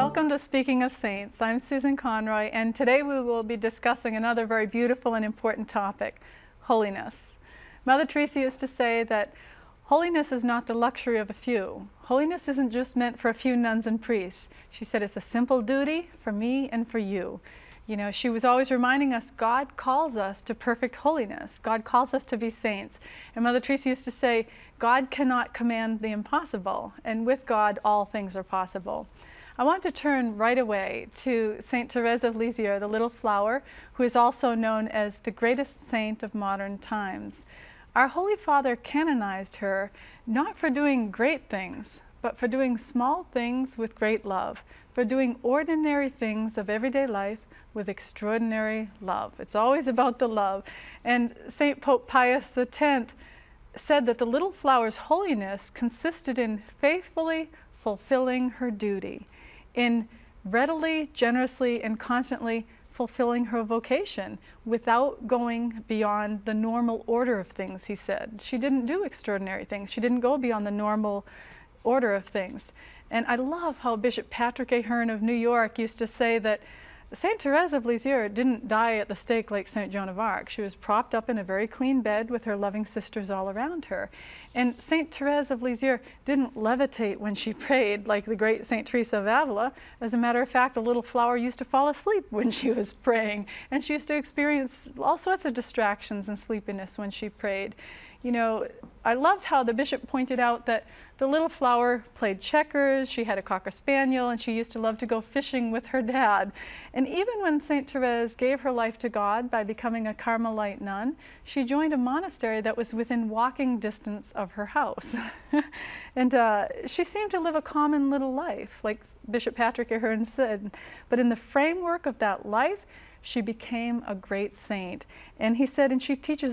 Welcome to Speaking of Saints. I'm Susan Conroy, and today we will be discussing another very beautiful and important topic, holiness. Mother Teresa used to say that holiness is not the luxury of a few. Holiness isn't just meant for a few nuns and priests. She said it's a simple duty for me and for you. You know, she was always reminding us God calls us to perfect holiness. God calls us to be saints. And Mother Teresa used to say, God cannot command the impossible, and with God all things are possible. I want to turn right away to Saint Therese of Lisieux, the little flower, who is also known as the greatest saint of modern times. Our Holy Father canonized her not for doing great things, but for doing small things with great love, for doing ordinary things of everyday life with extraordinary love. It's always about the love. And Saint Pope Pius X said that the little flower's holiness consisted in faithfully fulfilling her duty, in readily, generously, and constantly fulfilling her vocation without going beyond the normal order of things, he said. She didn't do extraordinary things. She didn't go beyond the normal order of things. And I love how Bishop Patrick Ahern of New York used to say that Saint Therese of Lisieux didn't die at the stake like Saint Joan of Arc. She was propped up in a very clean bed with her loving sisters all around her. And Saint Therese of Lisieux didn't levitate when she prayed like the great Saint Teresa of Avila. As a matter of fact, the little flower used to fall asleep when she was praying. And she used to experience all sorts of distractions and sleepiness when she prayed. You know, I loved how the bishop pointed out that the little flower played checkers, she had a Cocker Spaniel, and she used to love to go fishing with her dad. And even when Saint Therese gave her life to God by becoming a Carmelite nun, she joined a monastery that was within walking distance of her house. And she seemed to live a common little life, like Bishop Patrick Ahern said. But in the framework of that life, she became a great saint. And he said, and she teaches